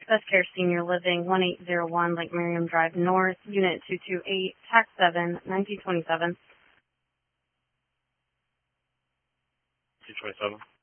Best Care Senior Living, 1801 Lake Miriam Drive North, Unit 228, Tax 7, 1927. 227.